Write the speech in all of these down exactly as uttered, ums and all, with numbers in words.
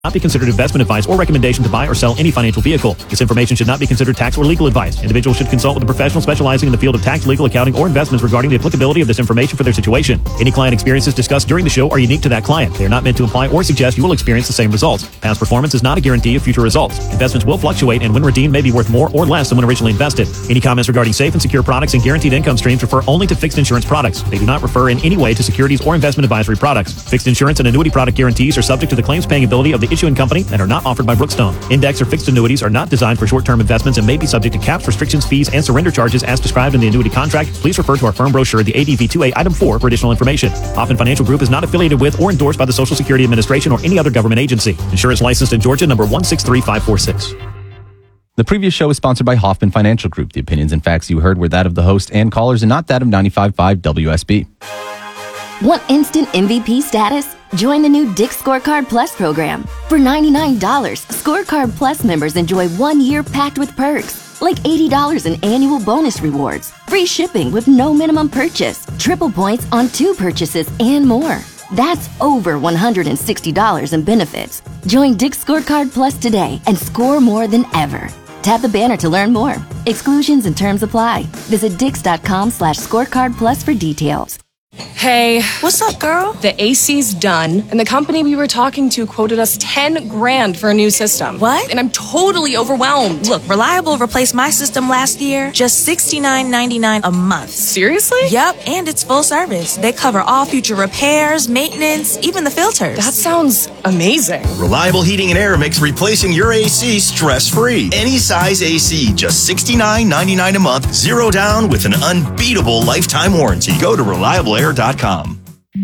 Not be considered investment advice or recommendation to buy or sell any financial vehicle. This information should not be considered tax or legal advice. Individuals should consult with a professional specializing in the field of tax, legal, accounting, or investments regarding the applicability of this information for their situation. Any client experiences discussed during the show are unique to that client. They are not meant to imply or suggest you will experience the same results. Past performance is not a guarantee of future results. Investments will fluctuate and when redeemed may be worth more or less than when originally invested. Any comments regarding safe and secure products and guaranteed income streams refer only to fixed insurance products. They do not refer in any way to securities or investment advisory products. Fixed insurance and annuity product guarantees are subject to the claims paying ability of the issuing company and are not offered by Brookstone. Index or fixed annuities are not designed for short-term investments and may be subject to caps, restrictions, fees, and surrender charges as described in the annuity contract. Please refer to our firm brochure, the A D V two A Item four, for additional information. Hoffman Financial Group is not affiliated with or endorsed by the Social Security Administration or any other government agency. Insurance licensed in Georgia, number one six three five four six. The previous show was sponsored by Hoffman Financial Group. The opinions and facts you heard were that of the host and callers and not that of ninety-five point five W S B. Want instant M V P status? Join the new Dick's Scorecard Plus program. For ninety-nine dollars, Scorecard Plus members enjoy one year packed with perks, like eighty dollars in annual bonus rewards, free shipping with no minimum purchase, triple points on two purchases, and more. That's over one hundred sixty dollars in benefits. Join Dick's Scorecard Plus today and score more than ever. Tap the banner to learn more. Exclusions and terms apply. Visit dix.com slash scorecard plus for details. Hey. What's up, girl? The A C's done, and the company we were talking to quoted us ten grand for a new system. What? And I'm totally overwhelmed. Look, Reliable replaced my system last year, just sixty-nine ninety-nine a month. Seriously? Yep, and it's full service. They cover all future repairs, maintenance, even the filters. That sounds amazing. Reliable Heating and Air makes replacing your A C stress-free. Any size A C, just sixty-nine ninety-nine a month, zero down with an unbeatable lifetime warranty. Go to reliable air dot com.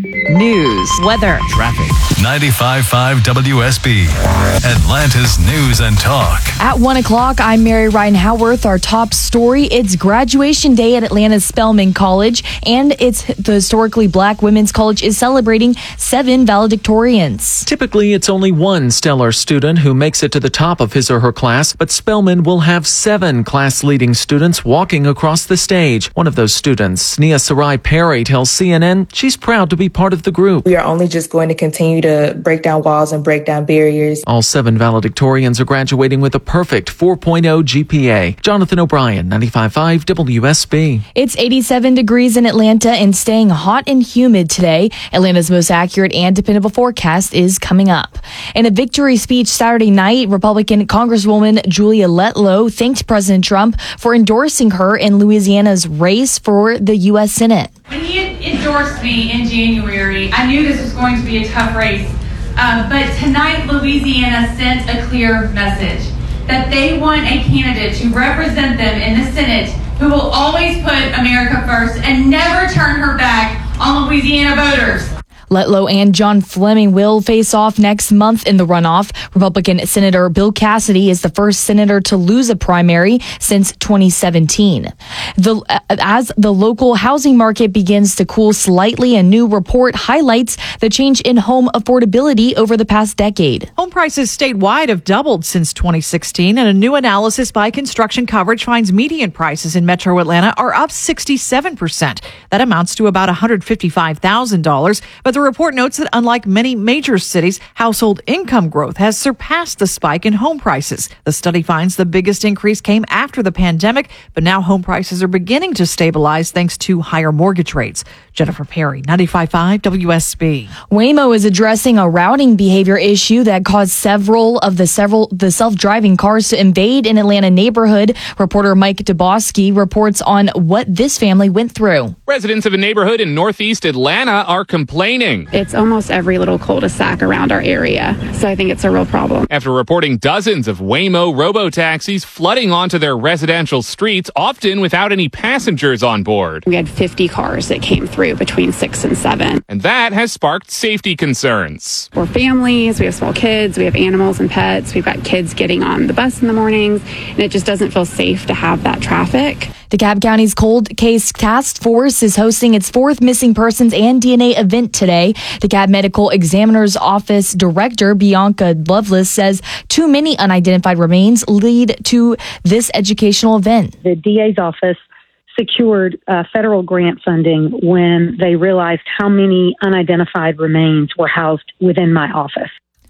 News, weather, Traffic. ninety-five point five W S B, Atlanta's News and Talk. At one o'clock, I'm Mary Ryan Howarth. Our top story, it's graduation day at Atlanta's Spelman College, and it's the historically black women's college is celebrating seven valedictorians. Typically, it's only one stellar student who makes it to the top of his or her class, but Spelman will have seven class-leading students walking across the stage. One of those students, Nia Sarai Perry, tells C N N she's proud to be part of the group. We are only just going to continue to break down walls and break down barriers. All seven valedictorians are graduating with a perfect four point oh G P A. Jonathan O'Brien, ninety-five point five W S B. It's eighty-seven degrees in Atlanta and staying hot and humid today. Atlanta's most accurate and dependable forecast is coming up. In a victory speech Saturday night, Republican Congresswoman Julia Letlow thanked President Trump for endorsing her in Louisiana's race for the U S Senate. When he endorsed me in January, I knew this was going to be a tough race. Uh, but tonight, Louisiana sent a clear message that they want a candidate to represent them in the Senate who will always put America first and never turn her back on Louisiana voters. Letlow and John Fleming will face off next month in the runoff. Republican Senator Bill Cassidy is the first senator to lose a primary since twenty seventeen. The, as the local housing market begins to cool slightly, a new report highlights the change in home affordability over the past decade. Home prices statewide have doubled since twenty sixteen, and a new analysis by Construction Coverage finds median prices in Metro Atlanta are up sixty-seven percent. That amounts to about one hundred fifty-five thousand dollars, but the report notes that unlike many major cities, household income growth has surpassed the spike in home prices. The study finds the biggest increase came after the pandemic, but now home prices are beginning to stabilize thanks to higher mortgage rates. Jennifer Perry, ninety-five point five W S B. Waymo is addressing a routing behavior issue that caused several of the several the self-driving cars to invade an Atlanta neighborhood. Reporter Mike Dubosky reports on what this family went through. Residents of a neighborhood in northeast Atlanta are complaining. It's almost every little cul-de-sac around our area, so I think it's a real problem. After reporting dozens of Waymo robo-taxis flooding onto their residential streets, often without any passengers on board. We had fifty cars that came through between six and seven. And that has sparked safety concerns. We're families, we have small kids, we have animals and pets, we've got kids getting on the bus in the mornings, and it just doesn't feel safe to have that traffic. DeKalb County's Cold Case Task Force is hosting its fourth missing persons and D N A event today. DeKalb Medical Examiner's Office Director Bianca Lovelace says too many unidentified remains lead to this educational event. The D A's office secured uh, federal grant funding when they realized how many unidentified remains were housed within my office.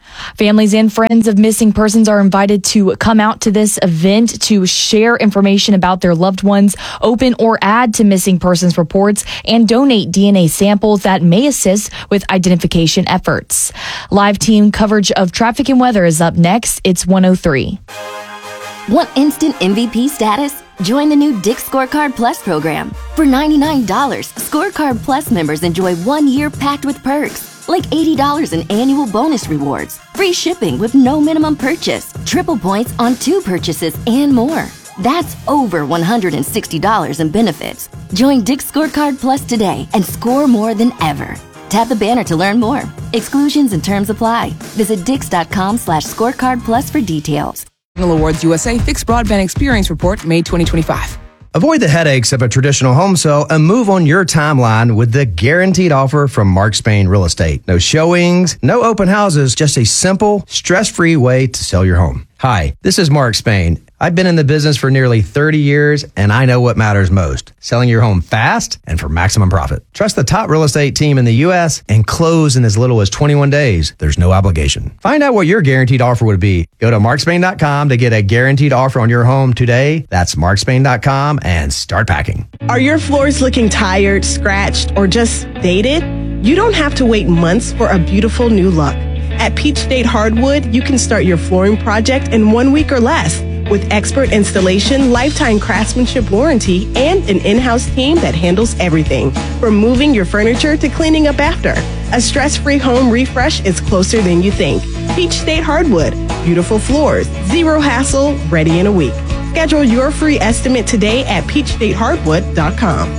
Families and friends of missing persons are invited to come out to this event to share information about their loved ones, open or add to missing persons reports, and donate D N A samples that may assist with identification efforts. Live team coverage of traffic and weather is up next. It's one oh three. Want instant M V P status? Join the new Dick's Scorecard Plus program. For ninety-nine dollars, Scorecard Plus members enjoy one year packed with perks, like eighty dollars in annual bonus rewards, free shipping with no minimum purchase, triple points on two purchases, and more. That's over one hundred sixty dollars in benefits. Join Dick's Scorecard Plus today and score more than ever. Tap the banner to learn more. Exclusions and terms apply. Visit dix.com slash scorecard plus for details. Awards U S A Fixed Broadband Experience Report, May twenty twenty-five. Avoid the headaches of a traditional home sale and move on your timeline with the guaranteed offer from Mark Spain Real Estate. No showings, no open houses, just a simple, stress-free way to sell your home. Hi, this is Mark Spain. I've been in the business for nearly thirty years, and I know what matters most: selling your home fast and for maximum profit. Trust the top real estate team in the U S and close in as little as twenty-one days. There's no obligation. Find out what your guaranteed offer would be. Go to mark spain dot com to get a guaranteed offer on your home today. That's mark spain dot com and start packing. Are your floors looking tired, scratched, or just dated? You don't have to wait months for a beautiful new look. At Peach State Hardwood, you can start your flooring project in one week or less with expert installation, lifetime craftsmanship warranty, and an in-house team that handles everything from moving your furniture to cleaning up after. A stress-free home refresh is closer than you think. Peach State Hardwood, beautiful floors, zero hassle, ready in a week. Schedule your free estimate today at peach state hardwood dot com.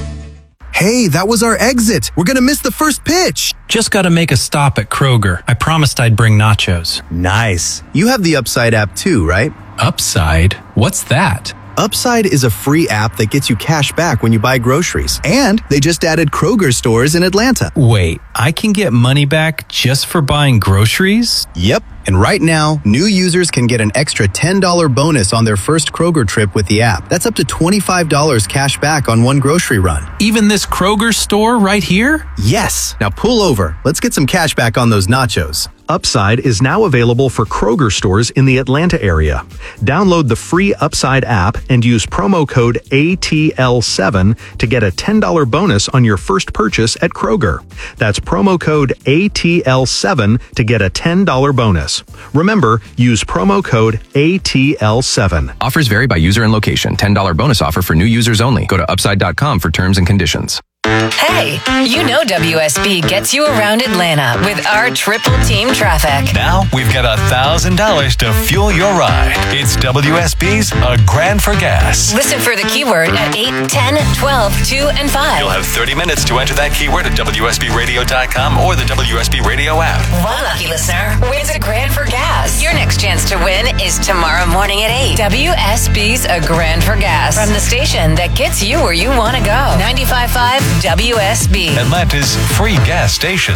Hey, that was our exit. We're going to miss the first pitch. Just got to make a stop at Kroger. I promised I'd bring nachos. Nice. You have the Upside app too, right? Upside? What's that? Upside is a free app that gets you cash back when you buy groceries. And they just added Kroger stores in Atlanta. Wait, I can get money back just for buying groceries? Yep. And right now, new users can get an extra ten dollars bonus on their first Kroger trip with the app. That's up to twenty-five dollars cash back on one grocery run. Even this Kroger store right here? Yes. Now pull over. Let's get some cash back on those nachos. Upside is now available for Kroger stores in the Atlanta area. Download the free Upside app and use promo code A T L seven to get a ten dollars bonus on your first purchase at Kroger. That's promo code A T L seven to get a ten dollars bonus. Remember, use promo code A T L seven. Offers vary by user and location. ten dollars bonus offer for new users only. Go to upside dot com for terms and conditions. Hey, you know W S B gets you around Atlanta with our triple team traffic. Now we've got one thousand dollars to fuel your ride. It's W S B's A Grand for Gas. Listen for the keyword at eight, ten, twelve, two, and five. You'll have thirty minutes to enter that keyword at W S B radio dot com or the W S B radio app. One lucky listener wins a grand for gas. Your next chance to win is tomorrow morning at eight. W S B's A Grand for Gas. From the station that gets you where you want to go. ninety-five point five W S B. Atlanta's free gas station.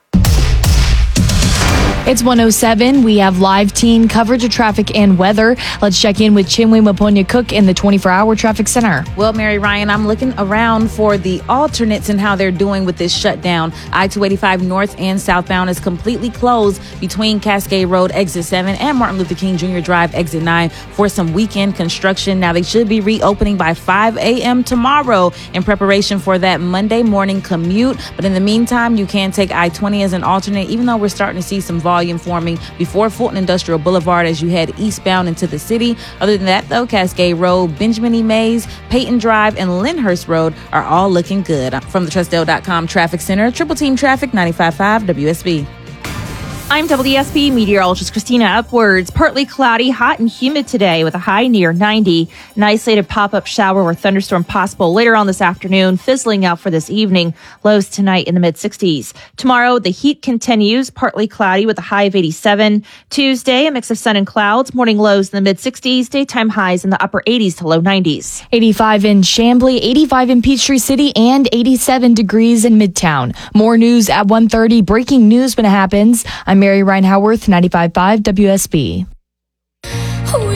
It's one oh seven. We have live team coverage of traffic and weather. Let's check in with Chinwe Maponya Cook in the twenty-four hour traffic center. Well, Mary Ryan, I'm looking around for the alternates and how they're doing with this shutdown. I two eighty-five north and southbound is completely closed between Cascade Road, exit seven, and Martin Luther King Junior Drive, exit nine, for some weekend construction. Now, they should be reopening by five a.m. tomorrow in preparation for that Monday morning commute. But in the meantime, you can take I twenty as an alternate, even though we're starting to see some volume forming before Fulton Industrial Boulevard as you head eastbound into the city. Other than that, though, Cascade Road, Benjamin E. Mays, Peyton Drive, and Lyndhurst Road are all looking good. From the Trustdale dot com Traffic Center, Triple Team Traffic, ninety-five point five W S B. I'm W S B meteorologist Christina Upwards. Partly cloudy, hot and humid today with a high near ninety. An isolated pop-up shower or thunderstorm possible later on this afternoon, fizzling out for this evening. Lows tonight in the mid-sixties. Tomorrow, the heat continues, partly cloudy with a high of eighty-seven. Tuesday, a mix of sun and clouds, morning lows in the mid-sixties, daytime highs in the upper eighties to low nineties. eighty-five in Chamblee, eighty-five in Peachtree City, and eighty-seven degrees in Midtown. More news at one thirty. Breaking news when it happens. I'm Mary Ryan Howarth, ninety-five point five W S B. Let's go,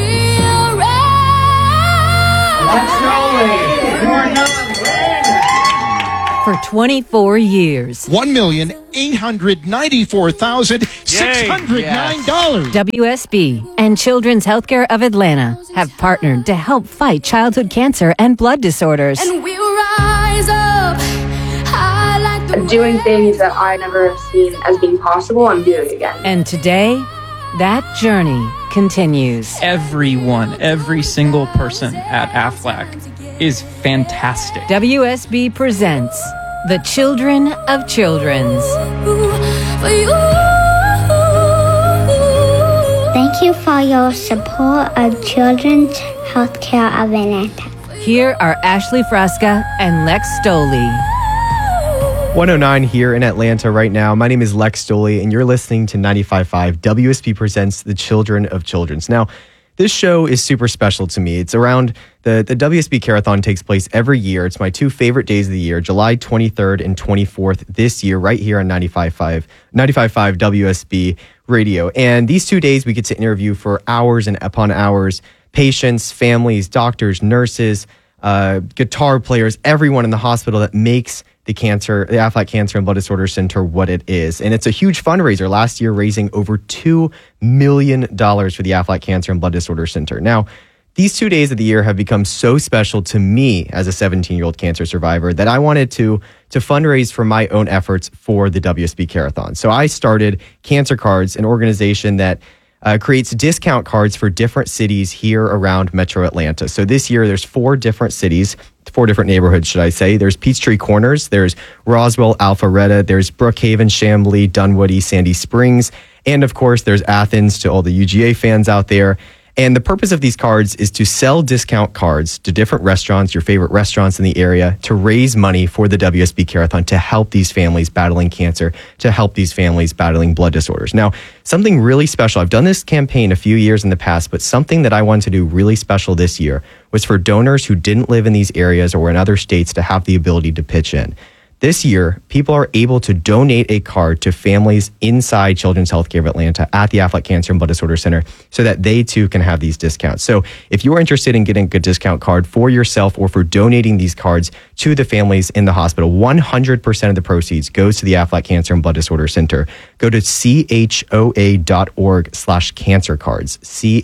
ladies. for twenty-four years. one million eight hundred ninety-four thousand six hundred nine dollars. W S B and Children's Healthcare of Atlanta have partnered to help fight childhood cancer and blood disorders. And we'll rise up high like the Doing things that I never have seen as being possible, I'm doing again. And today, that journey continues. Everyone, every single person at Aflac is fantastic. W S B presents The Children of Children's. Thank you for your support of Children's Healthcare of Atlanta. Here are Ashley Frasca and Lex Stoley. one oh nine here in Atlanta right now. My name is Lex Stoley, and you're listening to ninety-five point five W S B Presents The Children of Children's. Now, this show is super special to me. It's around the, the W S B Care-a-thon takes place every year. It's my two favorite days of the year, July twenty-third and twenty-fourth this year, right here on ninety-five point five W S B Radio. And these two days, we get to interview for hours and upon hours patients, families, doctors, nurses, uh, guitar players, everyone in the hospital that makes the cancer, the Aflac Cancer and Blood Disorder Center what it is. And it's a huge fundraiser, last year raising over two million dollars for the Aflac Cancer and Blood Disorder Center. Now, these two days of the year have become so special to me as a seventeen-year-old cancer survivor that I wanted to, to fundraise for my own efforts for the W S B Care-a-thon. So I started Cancer Cards, an organization that Uh, creates discount cards for different cities here around Metro Atlanta. So this year, there's four different cities, four different neighborhoods, should I say. There's Peachtree Corners, there's Roswell, Alpharetta, there's Brookhaven, Chamblee, Dunwoody, Sandy Springs, and of course, there's Athens to all the U G A fans out there. And the purpose of these cards is to sell discount cards to different restaurants, your favorite restaurants in the area, to raise money for the W S B Care-a-thon to help these families battling cancer, to help these families battling blood disorders. Now, something really special. I've done this campaign a few years in the past, but something that I wanted to do really special this year was for donors who didn't live in these areas or were in other states to have the ability to pitch in. This year, people are able to donate a card to families inside Children's Healthcare of Atlanta at the Aflac Cancer and Blood Disorder Center so that they too can have these discounts. So if you're interested in getting a good discount card for yourself or for donating these cards to the families in the hospital, one hundred percent of the proceeds goes to the Aflac Cancer and Blood Disorder Center. Go to choa.org slash cancer cards,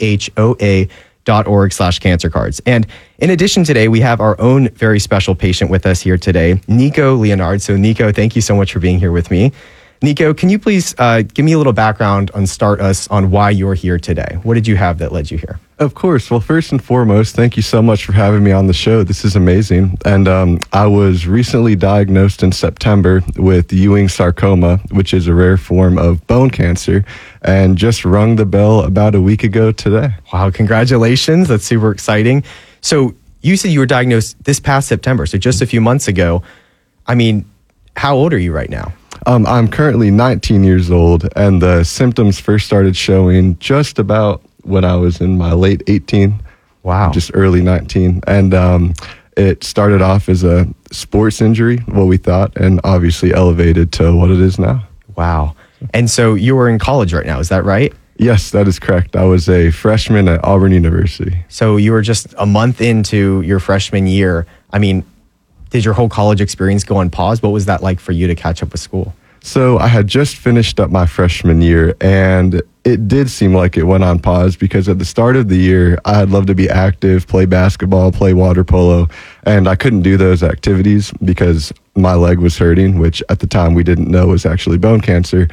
choa dot org slash cancer cards. And in addition, today we have our own very special patient with us here today, Nico Leonard. So Nico, thank you so much for being here with me. Nico, can you please uh, give me a little background and start us on why you're here today? What did you have that led you here? Of course. Well, first and foremost, thank you so much for having me on the show. This is amazing. And um, I was recently diagnosed in September with Ewing sarcoma, which is a rare form of bone cancer, and just rung the bell about a week ago today. Wow, congratulations. That's super exciting. So you said you were diagnosed this past September, so just a few months ago. I mean, how old are you right now? Um, I'm currently nineteen years old, and the symptoms first started showing just about when I was in my late eighteen. Wow. Just early nineteen. And um, it started off as a sports injury, what we thought, and obviously elevated to what it is now. Wow. And so you were in college right now, is that right? Yes, that is correct. I was a freshman at Auburn University. So you were just a month into your freshman year. I mean, did your whole college experience go on pause? What was that like for you to catch up with school? So I had just finished up my freshman year, and it did seem like it went on pause because at the start of the year, I'd love to be active, play basketball, play water polo, and I couldn't do those activities because my leg was hurting, which at the time we didn't know was actually bone cancer.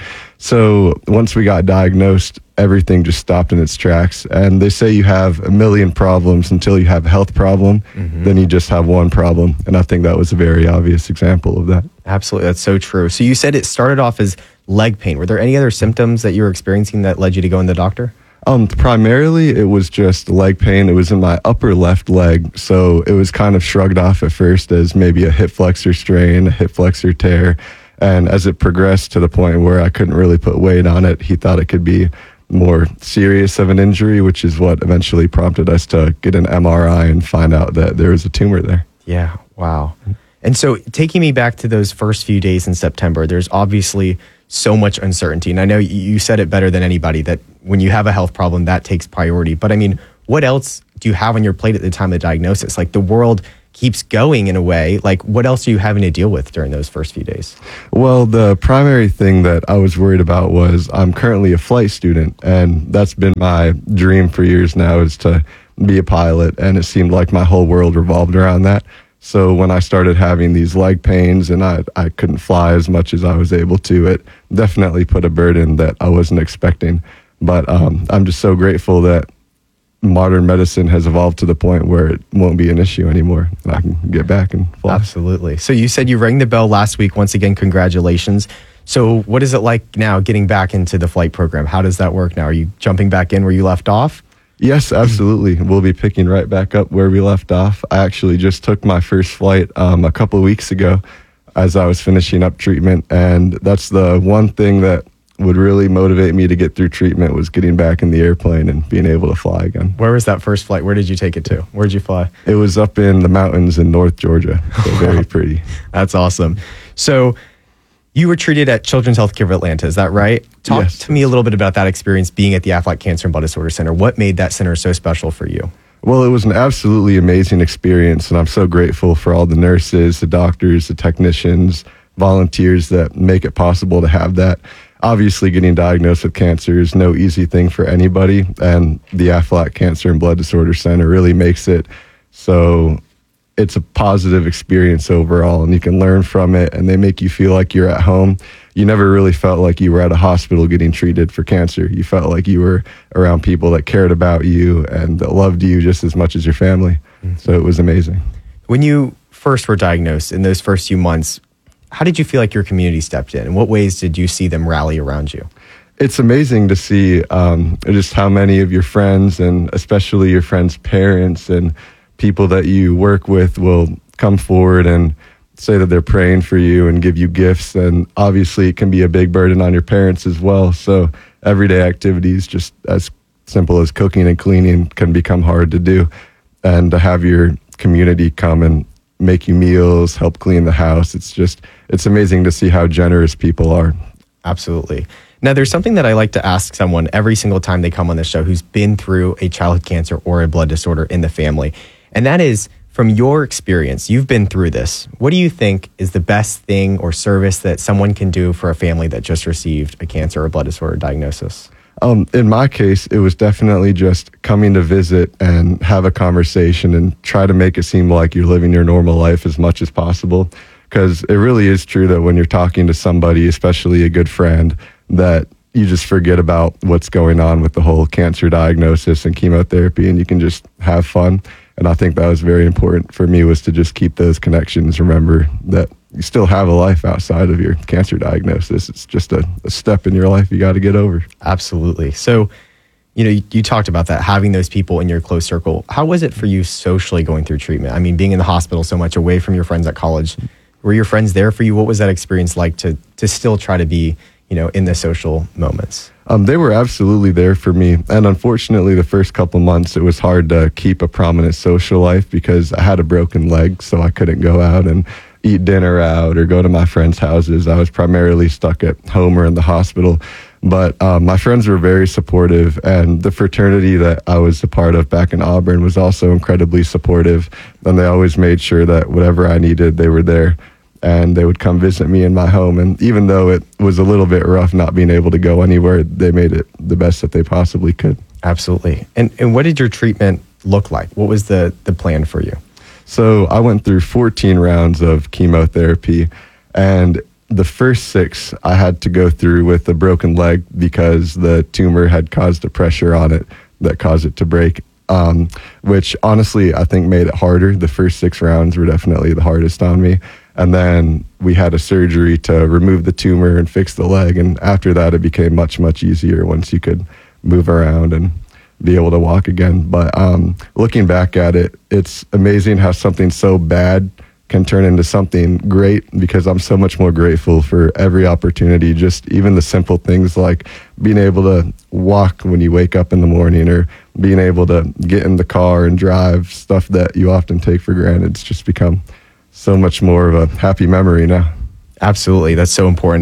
So once we got diagnosed, everything just stopped in its tracks. And they say you have a million problems until you have a health problem. Mm-hmm. Then you just have one problem. And I think that was a very obvious example of that. Absolutely. That's so true. So you said it started off as leg pain. Were there any other symptoms that you were experiencing that led you to go in the doctor? Um, primarily, it was just leg pain. It was in my upper left leg. So it was kind of shrugged off at first as maybe a hip flexor strain, a hip flexor tear. And as it progressed to the point where I couldn't really put weight on it, he thought it could be more serious of an injury, which is what eventually prompted us to get an M R I and find out that there was a tumor there. Yeah, wow. And so taking me back to those first few days in September, there's obviously so much uncertainty. And I know you said it better than anybody that when you have a health problem, that takes priority. But I mean, what else do you have on your plate at the time of the diagnosis? Like the world keeps going in a way. Like, what else are you having to deal with during those first few days? Well, the primary thing that I was worried about was I'm currently a flight student, and that's been my dream for years now, is to be a pilot, and it seemed like my whole world revolved around that. So when I started having these leg pains and I, I couldn't fly as much as I was able to, it definitely put a burden that I wasn't expecting. But um, I'm just so grateful that modern medicine has evolved to the point where it won't be an issue anymore, and I can get back and fly. Absolutely. So you said you rang the bell last week. Once again, congratulations. So what is it like now getting back into the flight program? How does that work now? Are you jumping back in where you left off? Yes, absolutely. We'll be picking right back up where we left off. I actually just took my first flight um, a couple of weeks ago as I was finishing up treatment, and that's the one thing that would really motivate me to get through treatment, was getting back in the airplane and being able to fly again. Where was that first flight? Where did you take it to? Where did you fly? It was up in the mountains in North Georgia. So very pretty. That's awesome. So you were treated at Children's Healthcare of Atlanta, is that right? Talk Yes. to me a little bit about that experience being at the Aflac Cancer and Blood Disorder Center. What made that center so special for you? Well, it was an absolutely amazing experience, and I'm so grateful for all the nurses, the doctors, the technicians, volunteers that make it possible to have that. Obviously, getting diagnosed with cancer is no easy thing for anybody, and the Aflac Cancer and Blood Disorder Center really makes it so it's a positive experience overall, and you can learn from it, and they make you feel like you're at home. You never really felt like you were at a hospital getting treated for cancer. You felt like you were around people that cared about you and that loved you just as much as your family. Mm-hmm. So it was amazing. When you first were diagnosed in those first few months, how did you feel like your community stepped in? In what ways did you see them rally around you? It's amazing to see um, just how many of your friends, and especially your friends' parents and people that you work with, will come forward and say that they're praying for you and give you gifts. And obviously it can be a big burden on your parents as well. So everyday activities, just as simple as cooking and cleaning, can become hard to do. And to have your community come and make you meals, help clean the house, it's just, it's amazing to see how generous people are. Absolutely. Now, there's something that I like to ask someone every single time they come on the show who's been through a childhood cancer or a blood disorder in the family. And that is, from your experience, you've been through this. What do you think is the best thing or service that someone can do for a family that just received a cancer or blood disorder diagnosis? Um, in my case, it was definitely just coming to visit and have a conversation and try to make it seem like you're living your normal life as much as possible. Because it really is true that when you're talking to somebody, especially a good friend, that you just forget about what's going on with the whole cancer diagnosis and chemotherapy, and you can just have fun. And I think that was very important for me, was to just keep those connections. Remember that you still have a life outside of your cancer diagnosis. It's just a, a step in your life you got to get over. Absolutely. So, you know, you, you talked about that, having those people in your close circle. How was it for you socially going through treatment? I mean, being in the hospital so much away from your friends at college, were your friends there for you? What was that experience like to to still try to be, you know, in the social moments? Um, they were absolutely there for me. And unfortunately, the first couple months, it was hard to keep a prominent social life because I had a broken leg, so I couldn't go out and eat dinner out or go to my friends' houses. I was primarily stuck at home or in the hospital. But um, my friends were very supportive, and the fraternity that I was a part of back in Auburn was also incredibly supportive. And they always made sure that whatever I needed, they were there. And they would come visit me in my home. And even though it was a little bit rough not being able to go anywhere, they made it the best that they possibly could. Absolutely. And and what did your treatment look like? What was the, the plan for you? So I went through fourteen rounds of chemotherapy, and the first six I had to go through with a broken leg because the tumor had caused a pressure on it that caused it to break. Um, which honestly, I think made it harder. The first six rounds were definitely the hardest on me. And then we had a surgery to remove the tumor and fix the leg. And after that, it became much, much easier once you could move around and be able to walk again. But um, looking back at it, it's amazing how something so bad can turn into something great, because I'm so much more grateful for every opportunity, just even the simple things like being able to walk when you wake up in the morning, or being able to get in the car and drive, stuff that you often take for granted. It's just become so much more of a happy memory now. Absolutely. That's so important.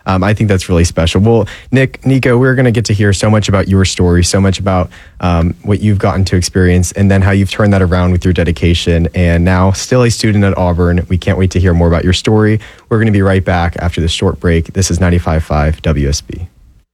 Um, I think that's really special. Well, Nick, Nico, we're going to get to hear so much about your story, so much about um, what you've gotten to experience, and then how you've turned that around with your dedication, and now still a student at Auburn. We can't wait to hear more about your story. We're going to be right back after this short break. This is ninety-five point five W S B.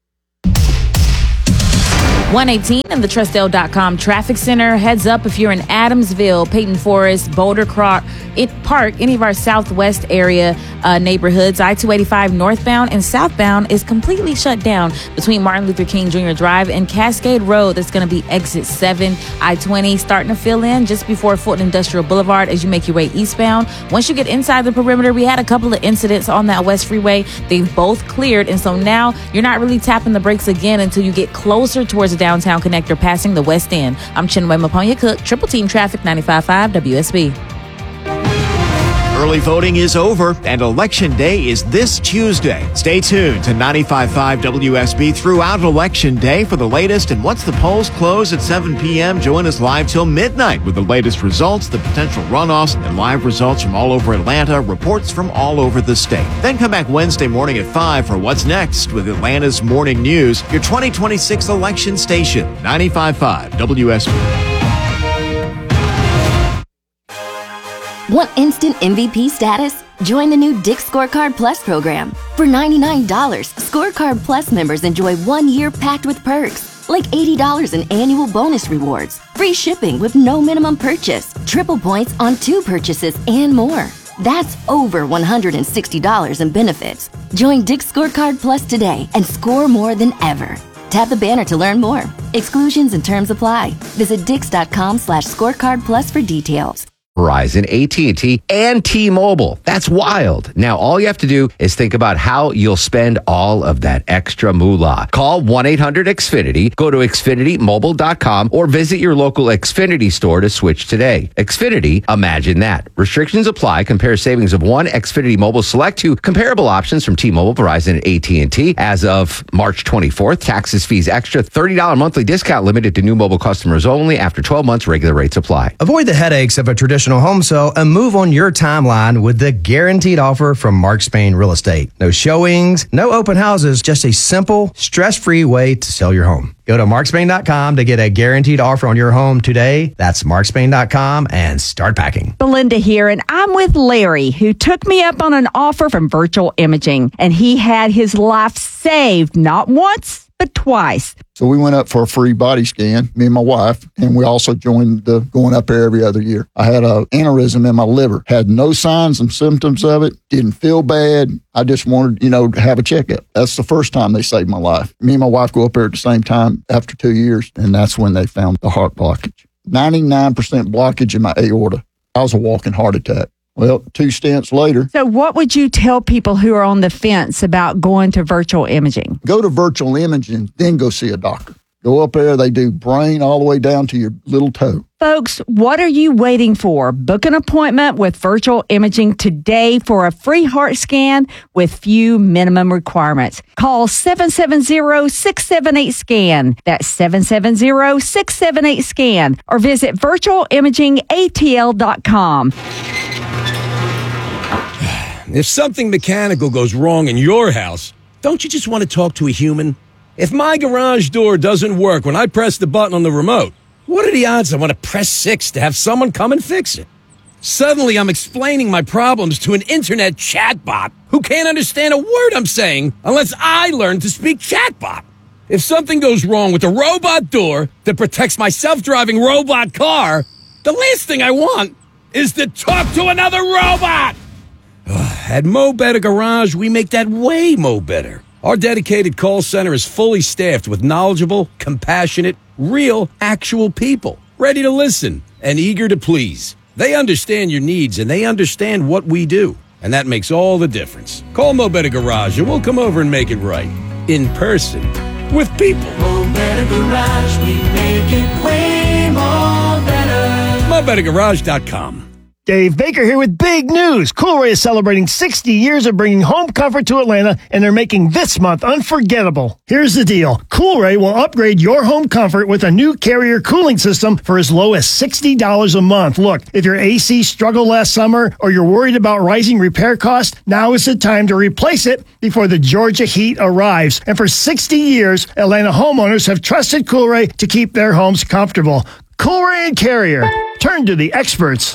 one eighteen in the Trustdale dot com Traffic Center. Heads up if you're in Adamsville, Peyton Forest, Boulder Croc, it Park, any of our southwest area uh, neighborhoods. I two eighty-five northbound and southbound is completely shut down between Martin Luther King Junior Drive and Cascade Road. That's going to be exit seven. I twenty starting to fill in just before Fulton Industrial Boulevard as you make your way eastbound. Once you get inside the perimeter, we had a couple of incidents on that West Freeway. They've both cleared, and so now you're not really tapping the brakes again until you get closer towards the downtown connector passing the West End. I'm Chinwe Maponya Cook, Triple Team Traffic, ninety-five point five W S B. Early voting is over, and Election Day is this Tuesday. Stay tuned to ninety-five point five W S B throughout Election Day for the latest. And once the polls close at seven p.m., join us live till midnight with the latest results, the potential runoffs, and live results from all over Atlanta, reports from all over the state. Then come back Wednesday morning at five for What's Next with Atlanta's Morning News, your twenty twenty-six election station, ninety-five point five W S B. Want instant M V P status? Join the new Dick's Scorecard Plus program. For ninety-nine dollars, Scorecard Plus members enjoy one year packed with perks, like eighty dollars in annual bonus rewards, free shipping with no minimum purchase, triple points on two purchases, and more. That's over one hundred sixty dollars in benefits. Join Dick's Scorecard Plus today and score more than ever. Tap the banner to learn more. Exclusions and terms apply. Visit dix.com slash scorecard plus for details. Verizon, A T and T, and T-Mobile. That's wild. Now, all you have to do is think about how you'll spend all of that extra moolah. Call one eight hundred X Finity, go to xfinity mobile dot com, or visit your local Xfinity store to switch today. Xfinity, imagine that. Restrictions apply. Compare savings of one Xfinity Mobile Select to comparable options from T-Mobile, Verizon, and A T and T. As of March twenty-fourth, taxes, fees extra, thirty dollars monthly discount limited to new mobile customers only. After twelve months, regular rates apply. Avoid the headaches of a traditional home sale and move on your timeline with the guaranteed offer from Mark Spain Real Estate. No showings, no open houses, just a simple, stress-free way to sell your home. Go to mark spain dot com to get a guaranteed offer on your home today. That's mark spain dot com and start packing. Belinda here, and I'm with Larry, who took me up on an offer from Virtual Imaging, and he had his life saved not once, but twice. So we went up for a free body scan, me and my wife, and we also joined the going up there every other year. I had an aneurysm in my liver, had no signs and symptoms of it, didn't feel bad. I just wanted, you know, to have a checkup. That's the first time they saved my life. Me and my wife go up there at the same time after two years, and that's when they found the heart blockage. ninety-nine percent blockage in my aorta. I was a walking heart attack. Well, two stents later. So what would you tell people who are on the fence about going to Virtual Imaging? Go to Virtual Imaging, then go see a doctor. Go up there, they do brain all the way down to your little toe. Folks, what are you waiting for? Book an appointment with Virtual Imaging today for a free heart scan with few minimum requirements. Call seven seven zero, six seven eight, SCAN. That's seven seven zero, six seven eight, SCAN. Or visit virtual imaging A T L dot com. If something mechanical goes wrong in your house, don't you just want to talk to a human? If my garage door doesn't work when I press the button on the remote, what are the odds I want to press six to have someone come and fix it? Suddenly, I'm explaining my problems to an internet chatbot who can't understand a word I'm saying unless I learn to speak chatbot. If something goes wrong with the robot door that protects my self-driving robot car, the last thing I want is to talk to another robot. At Mo Better Garage, we make that way mo better. Our dedicated call center is fully staffed with knowledgeable, compassionate, real, actual people, ready to listen and eager to please. They understand your needs and they understand what we do, and that makes all the difference. Call Mo Better Garage and we'll come over and make it right. In person. With people. Mo Better Garage, we make it way more better. mo better garage dot com. Dave Baker here with big news. Coolray is celebrating sixty years of bringing home comfort to Atlanta, and they're making this month unforgettable. Here's the deal. Coolray will upgrade your home comfort with a new Carrier cooling system for as low as sixty dollars a month. Look, if your A C struggled last summer or you're worried about rising repair costs, now is the time to replace it before the Georgia heat arrives. And for sixty years, Atlanta homeowners have trusted Coolray to keep their homes comfortable. Coolray and Carrier. Turn to the experts.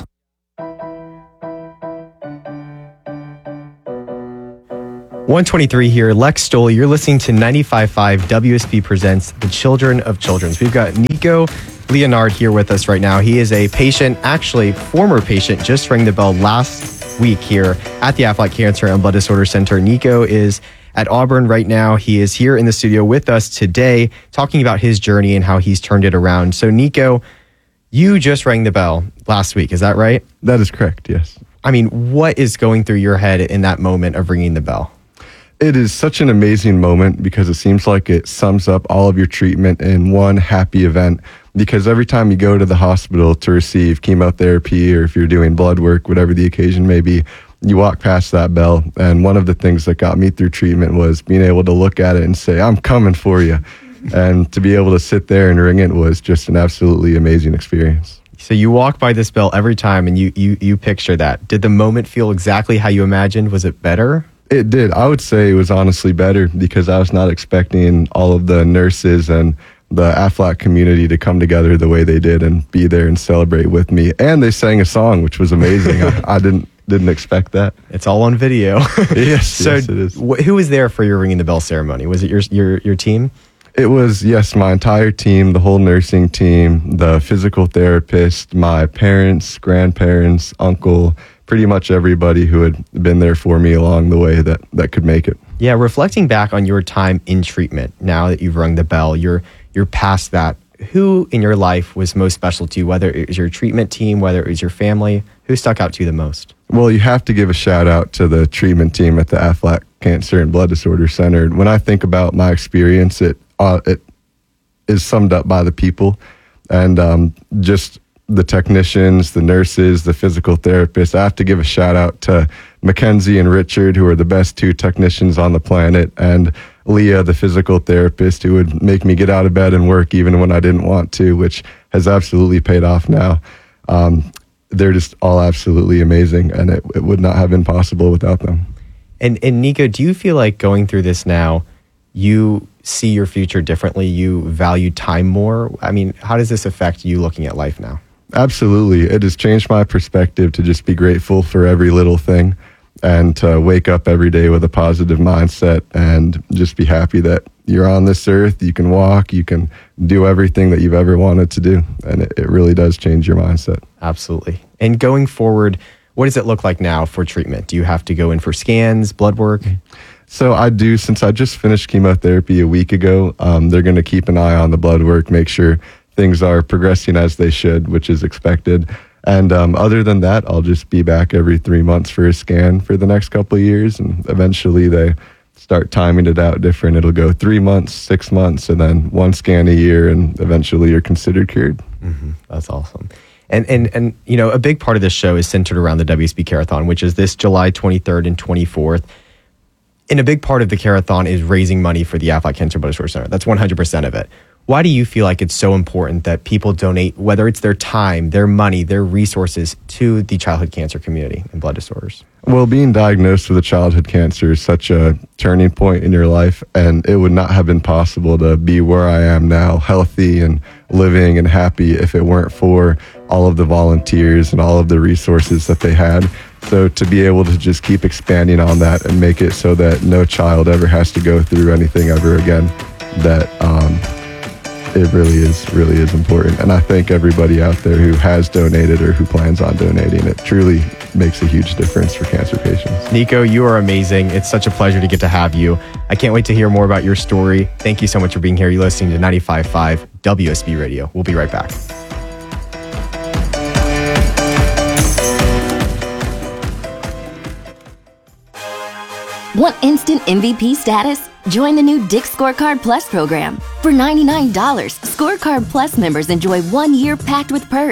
one twenty-three here, Lex Stoll. You're listening to ninety-five point five W S B Presents The Children of Children's. We've got Nico Leonard here with us right now. He is a patient, actually former patient, just rang the bell last week here at the Aflac Cancer and Blood Disorder Center. Nico is at Auburn right now. He is here in the studio with us today talking about his journey and how he's turned it around. So Nico, you just rang the bell last week, is that right? That is correct, yes. I mean, what is going through your head in that moment of ringing the bell? It is such an amazing moment because it seems like it sums up all of your treatment in one happy event. Because every time you go to the hospital to receive chemotherapy, or if you're doing blood work, whatever the occasion may be, you walk past that bell. And one of the things that got me through treatment was being able to look at it and say, I'm coming for you. And to be able to sit there and ring it was just an absolutely amazing experience. So you walk by this bell every time and you, you, you picture that. Did the moment feel exactly how you imagined? Was it better? It did. I would say it was honestly better because I was not expecting all of the nurses and the Aflac community to come together the way they did and be there and celebrate with me. And they sang a song, which was amazing. I, I didn't didn't expect that. It's all on video. yes, so yes, it is. Wh- who was there for your ringing the bell ceremony? Was it your your your team? It was, yes, my entire team, the whole nursing team, the physical therapist, my parents, grandparents, uncle, pretty much everybody who had been there for me along the way that, that could make it. Yeah, reflecting back on your time in treatment, now that you've rung the bell, you're you're past that. Who in your life was most special to you, whether it was your treatment team, whether it was your family? Who stuck out to you the most? Well, you have to give a shout out to the treatment team at the Aflac Cancer and Blood Disorder Center. When I think about my experience, it uh, it is summed up by the people and um, just the technicians, the nurses, the physical therapists. I have to give a shout out to Mackenzie and Richard, who are the best two technicians on the planet, and Leah, the physical therapist, who would make me get out of bed and work even when I didn't want to, which has absolutely paid off now. Um, they're just all absolutely amazing, and it, it would not have been possible without them. And, and Nico, do you feel like going through this now, you see your future differently? You value time more? I mean, how does this affect you looking at life now? Absolutely. It has changed my perspective to just be grateful for every little thing and to wake up every day with a positive mindset and just be happy that you're on this earth, you can walk, you can do everything that you've ever wanted to do. And it, it really does change your mindset. Absolutely. And going forward, what does it look like now for treatment? Do you have to go in for scans, blood work? So I do, since I just finished chemotherapy a week ago, um, they're going to keep an eye on the blood work, make sure things are progressing as they should, which is expected. And um, other than that, I'll just be back every three months for a scan for the next couple of years. And eventually they start timing it out different. It'll go three months, six months, and then one scan a year. And eventually you're considered cured. Mm-hmm. That's awesome. And, and, and, you know, a big part of this show is centered around the W S B Care-a-thon, which is this July twenty-third and twenty-fourth. And a big part of the Care-a-thon is raising money for the Aflac Cancer Blood Disorder Center. That's one hundred percent of it. Why do you feel like it's so important that people donate, whether it's their time, their money, their resources, to the childhood cancer community and blood disorders? Well, being diagnosed with a childhood cancer is such a turning point in your life, and it would not have been possible to be where I am now, healthy and living and happy, if it weren't for all of the volunteers and all of the resources that they had. So to be able to just keep expanding on that and make it so that no child ever has to go through anything ever again, that um, it really is, really is important. And I thank everybody out there who has donated or who plans on donating. It truly makes a huge difference for cancer patients. Nico, you are amazing. It's such a pleasure to get to have you. I can't wait to hear more about your story. Thank you so much for being here. You're listening to ninety-five point five W S B Radio. We'll be right back. Want instant M V P status? Join the new Dick's Scorecard Plus program. For ninety-nine dollars, Scorecard Plus members enjoy one year packed with perks,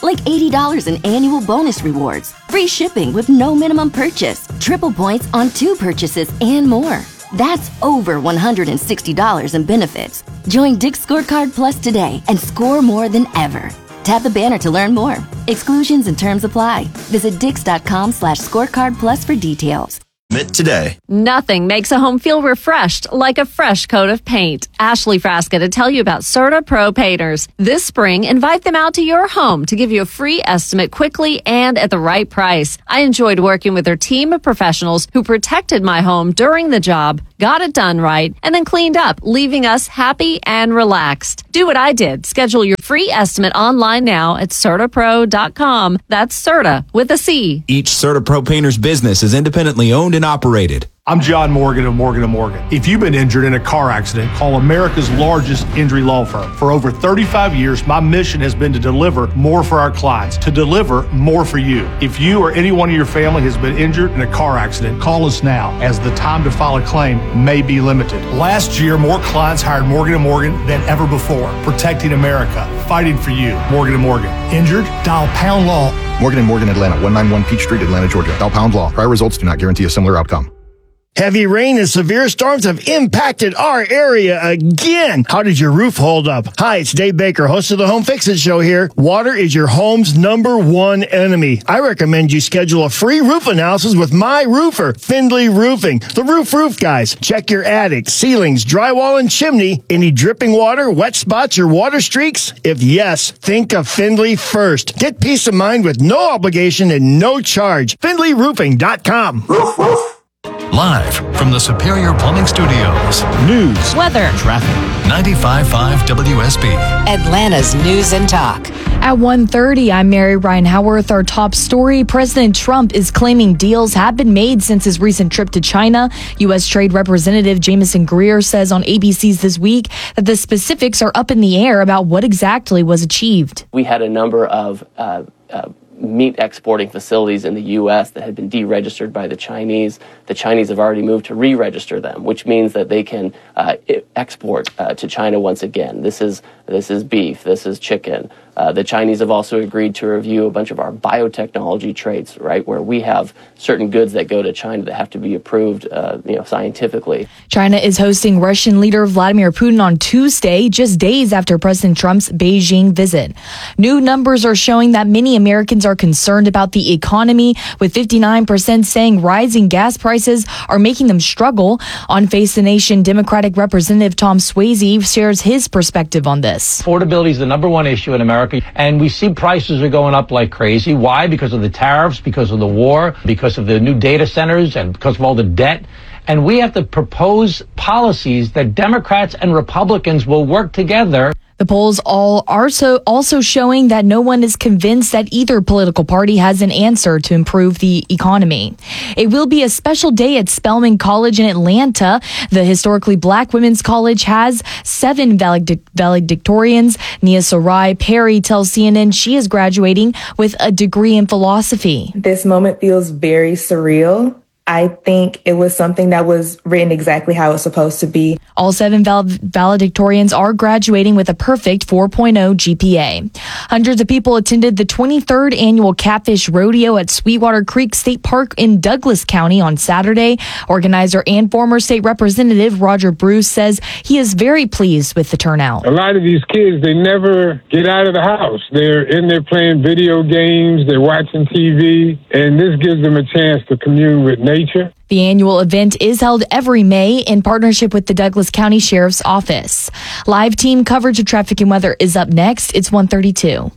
like eighty dollars in annual bonus rewards, free shipping with no minimum purchase, triple points on two purchases, and more. That's over one hundred sixty dollars in benefits. Join Dick's Scorecard Plus today and score more than ever. Tap the banner to learn more. Exclusions and terms apply. Visit dix.com slash scorecard plus for details. Today. Nothing makes a home feel refreshed like a fresh coat of paint. Ashley Frasca to tell you about Serta Pro Painters. This spring, invite them out to your home to give you a free estimate quickly and at the right price. I enjoyed working with their team of professionals who protected my home during the job, got it done right, and then cleaned up, leaving us happy and relaxed. Do what I did. Schedule your free estimate online now at serta pro dot com. That's Serta with a C. Each Serta Pro Painters business is independently owned and operated. I'm John Morgan of Morgan and Morgan. If you've been injured in a car accident, call America's largest injury law firm. For over thirty-five years, my mission has been to deliver more for our clients, to deliver more for you. If you or anyone in your family has been injured in a car accident, call us now, as the time to file a claim may be limited. Last year, more clients hired Morgan and Morgan than ever before, protecting America, fighting for you. Morgan and Morgan. Injured? Dial pound law. Morgan and Morgan, Atlanta, one ninety-one Peachtree, Atlanta, Georgia. Dial pound law. Prior results do not guarantee a similar outcome. Heavy rain and severe storms have impacted our area again. How did your roof hold up? Hi, it's Dave Baker, host of the Home Fix-It Show here. Water is your home's number one enemy. I recommend you schedule a free roof analysis with my roofer, Findlay Roofing. The Roof Roof guys. Check your attic, ceilings, drywall, and chimney. Any dripping water, wet spots, or water streaks? If yes, think of Findlay first. Get peace of mind with no obligation and no charge. Findlay Roofing dot com. Roof, roof. Live from the Superior Plumbing Studios. News, weather, traffic. ninety-five point five W S B. Atlanta's News and Talk. At one thirty, I'm Mary Ryan Howarth. Our top story, President Trump is claiming deals have been made since his recent trip to China. U S. Trade Representative Jameson Greer says on A B C's This Week that the specifics are up in the air about what exactly was achieved. We had a number of uh, uh, meat exporting facilities in the U S that had been deregistered by the Chinese. The Chinese have already moved to re-register them, which means that they can uh, export uh, to China once again. This is this is beef. This is chicken. Uh, the Chinese have also agreed to review a bunch of our biotechnology traits, right, where we have certain goods that go to China that have to be approved, uh, you know, scientifically. China is hosting Russian leader Vladimir Putin on Tuesday, just days after President Trump's Beijing visit. New numbers are showing that many Americans are concerned about the economy, with fifty-nine percent saying rising gas prices are making them struggle. On Face the Nation, Democratic Representative Tom Swayze shares his perspective on this. Affordability is the number one issue in America. And we see prices are going up like crazy. Why? Because of the tariffs, because of the war, because of the new data centers, and because of all the debt. And we have to propose policies that Democrats and Republicans will work together. The polls all are so also showing that no one is convinced that either political party has an answer to improve the economy. It will be a special day at Spelman College in Atlanta. The historically black women's college has seven valedict- valedictorians. Nia Sarai Perry tells C N N she is graduating with a degree in philosophy. This moment feels very surreal. I think it was something that was written exactly how it's supposed to be. All seven val- valedictorians are graduating with a perfect four point oh G P A. Hundreds of people attended the twenty-third annual Catfish Rodeo at Sweetwater Creek State Park in Douglas County on Saturday. Organizer and former state representative Roger Bruce says he is very pleased with the turnout. A lot of these kids, they never get out of the house. They're in there playing video games, they're watching T V, and this gives them a chance to commune with nature. The annual event is held every May in partnership with the Douglas County Sheriff's Office. Live team coverage of traffic and weather is up next. It's one thirty-two.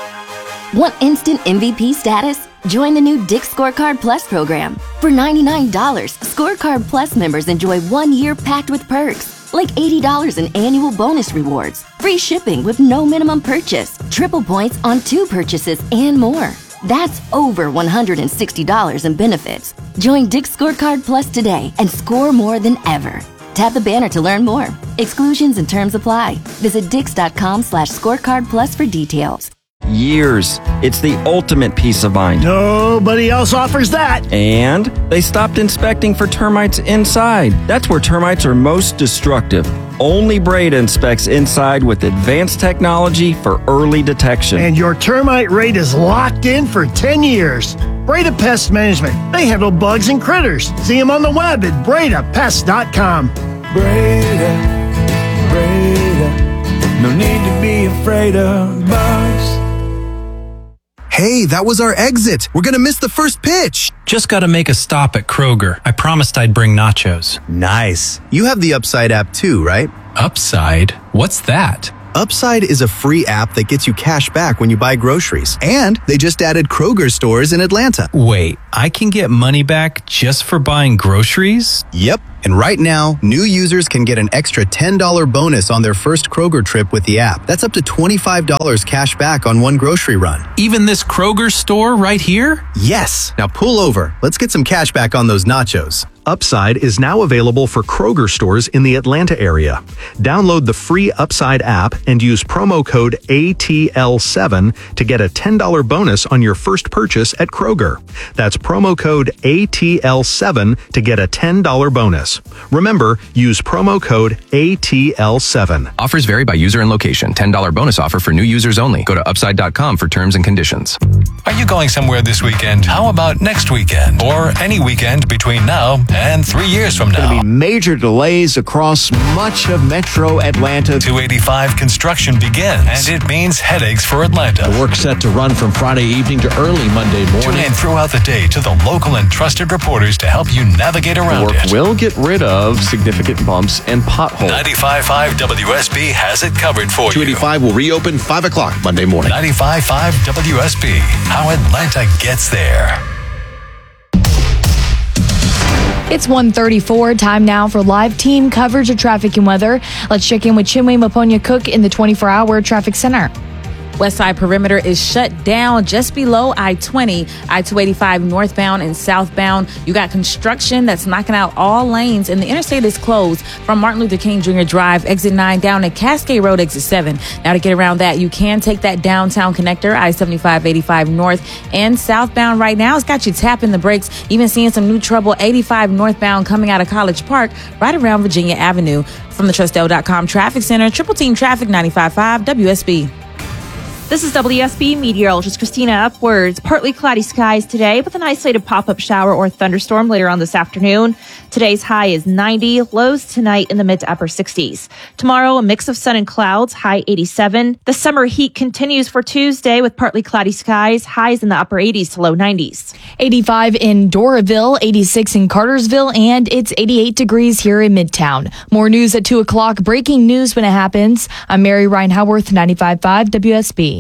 Want instant M V P status? Join the new Dick's Scorecard Plus program. For ninety-nine dollars, Scorecard Plus members enjoy one year packed with perks, like eighty dollars in annual bonus rewards, free shipping with no minimum purchase, triple points on two purchases, and more. That's over one hundred sixty dollars in benefits. Join Dick's Scorecard Plus today and score more than ever. Tap the banner to learn more. Exclusions and terms apply. Visit dix.com slash scorecard plus for details. years. It's the ultimate peace of mind. Nobody else offers that. And they stopped inspecting for termites inside. That's where termites are most destructive. Only Breda inspects inside with advanced technology for early detection. And your termite rate is locked in for ten years. Breda Pest Management. They handle bugs and critters. See them on the web at breda pest dot com. Breda, Breda, no need to be afraid of bugs. Hey, that was our exit. We're going to miss the first pitch. Just got to make a stop at Kroger. I promised I'd bring nachos. Nice. You have the Upside app too, right? Upside? What's that? Upside is a free app that gets you cash back when you buy groceries. And they just added Kroger stores in Atlanta. Wait, I can get money back just for buying groceries? Yep. And right now, new users can get an extra ten dollars bonus on their first Kroger trip with the app. That's up to twenty-five dollars cash back on one grocery run. Even this Kroger store right here? Yes. Now pull over. Let's get some cash back on those nachos. Upside is now available for Kroger stores in the Atlanta area. Download the free Upside app and use promo code A T L seven to get a ten dollars bonus on your first purchase at Kroger. That's promo code A T L seven to get a ten dollars bonus. Remember, use promo code A T L seven. Offers vary by user and location. ten dollars bonus offer for new users only. Go to upside dot com for terms and conditions. Are you going somewhere this weekend? How about next weekend? Or any weekend between now and three years from now? Going to be major delays across much of metro Atlanta. two eighty-five construction begins, and it means headaches for Atlanta. The work set to run from Friday evening to early Monday morning. Tune in throughout the day to the local and trusted reporters to help you navigate around the work it. will get rid of significant bumps and potholes. ninety-five point five W S B has it covered for two you. two eighty-five will reopen five o'clock Monday morning. ninety-five point five W S B. How Atlanta gets there. It's one thirty-four. Time now for live team coverage of traffic and weather. Let's check in with Chinwe Maponya Cook in the twenty-four hour traffic center. West Side Perimeter is shut down just below I twenty, I two eighty-five northbound and southbound. You got construction that's knocking out all lanes, and the interstate is closed from Martin Luther King Junior Drive, exit nine, down at Cascade Road, exit seven. Now, to get around that, you can take that downtown connector, I seventy-five eighty-five north and southbound right now. It's got you tapping the brakes, even seeing some new trouble, eighty-five northbound coming out of College Park, right around Virginia Avenue. From the Trustell dot com Traffic Center, Triple Team Traffic, ninety-five point five W S B. This is W S B meteorologist Christina Upwards. Partly cloudy skies today with an isolated pop-up shower or thunderstorm later on this afternoon. Today's high is ninety, lows tonight in the mid to upper sixties. Tomorrow, a mix of sun and clouds, high eighty-seven. The summer heat continues for Tuesday with partly cloudy skies, highs in the upper eighties to low nineties. eighty-five in Doraville, eighty-six in Cartersville, and it's eighty-eight degrees here in Midtown. More news at two o'clock. Breaking news when it happens. I'm Mary Ryan Howarth, ninety-five point five W S B.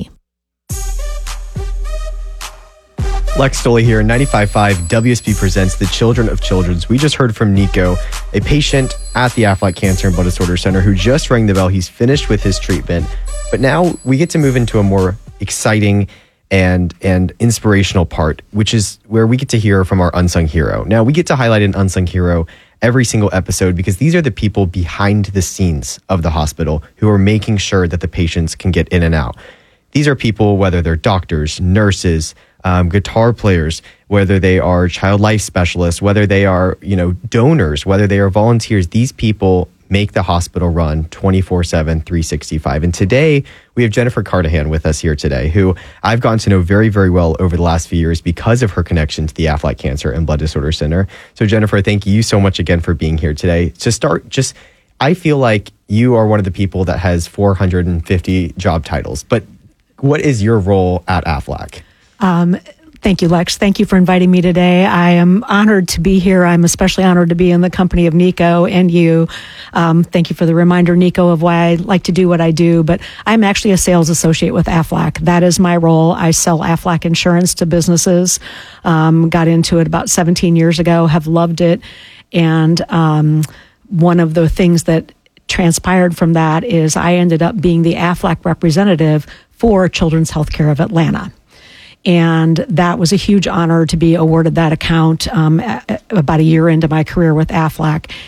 Lex Stoley here, ninety-five point five W S B presents The Children of Children's. We just heard from Nico, a patient at the Aflac Cancer and Blood Disorder Center who just rang the bell. He's finished with his treatment, but now we get to move into a more exciting and and inspirational part, which is where we get to hear from our unsung hero. Now, we get to highlight an unsung hero every single episode because these are the people behind the scenes of the hospital who are making sure that the patients can get in and out. These are people, whether they're doctors, nurses, um, guitar players, whether they are child life specialists, whether they are, you know, donors, whether they are volunteers. These people make the hospital run twenty-four seven, three sixty-five. And today we have Jennifer Cardahan with us here today, who I've gotten to know very, very well over the last few years because of her connection to the Aflac Cancer and Blood Disorder Center. So Jennifer, thank you so much again for being here today. To start, just, I feel like you are one of the people that has four hundred fifty job titles, but what is your role at Aflac? Um, thank you, Lex. Thank you for inviting me today. I am honored to be here. I'm especially honored to be in the company of Nico and you. Um, thank you for the reminder, Nico, of why I like to do what I do. But I'm actually a sales associate with Aflac. That is my role. I sell Aflac insurance to businesses. Um, got into it about seventeen years ago, have loved it. And um, one of the things that transpired from that is I ended up being the Aflac representative for Children's Healthcare of Atlanta. And that was a huge honor to be awarded that account um, about a year into my career with Aflac.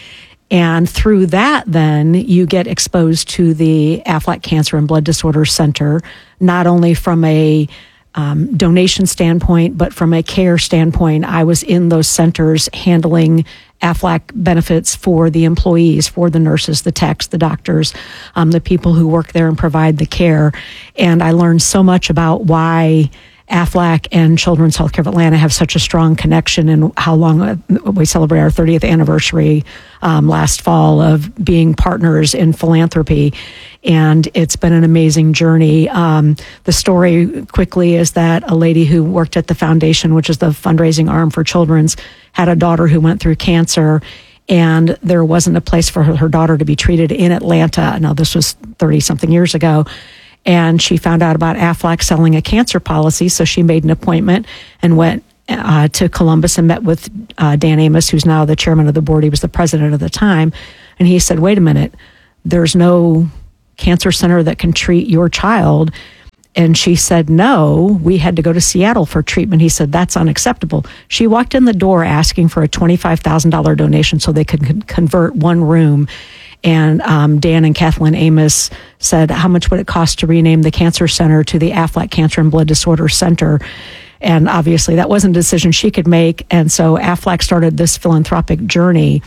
And through that, then you get exposed to the Aflac Cancer and Blood Disorders Center, not only from a um, donation standpoint, but from a care standpoint. I was in those centers handling Aflac benefits for the employees, for the nurses, the techs, the doctors, um, the people who work there and provide the care. And I learned so much about why Aflac and Children's Healthcare of Atlanta have such a strong connection, and how long uh, we celebrate our thirtieth anniversary um, last fall of being partners in philanthropy. And it's been an amazing journey. Um, the story quickly is that a lady who worked at the foundation, which is the fundraising arm for Children's, had a daughter who went through cancer, and there wasn't a place for her, her daughter to be treated in Atlanta. Now, this was thirty something years ago. And she found out about Aflac selling a cancer policy, so she made an appointment and went uh, to Columbus and met with uh, Dan Amos, who's now the chairman of the board. He was the president at the time. And he said, wait a minute, there's no cancer center that can treat your child. And she said, no, we had to go to Seattle for treatment. He said, that's unacceptable. She walked in the door asking for a twenty-five thousand dollars donation so they could con- convert one room. And um, Dan and Kathleen Amos said, how much would it cost to rename the cancer center to the Aflac Cancer and Blood Disorders Center? And obviously that wasn't a decision she could make. And so Aflac started this philanthropic journey,